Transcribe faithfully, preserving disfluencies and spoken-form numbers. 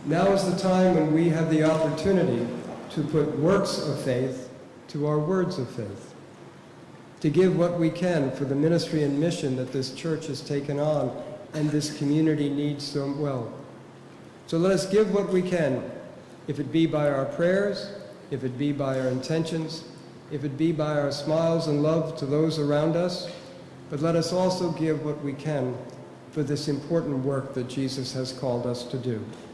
Now is the time when we have the opportunity to put works of faith to our words of faith, to give what we can for the ministry and mission that this church has taken on and this community needs so well. So let us give what we can, if it be by our prayers, if it be by our intentions, if it be by our smiles and love to those around us, but let us also give what we can for this important work that Jesus has called us to do.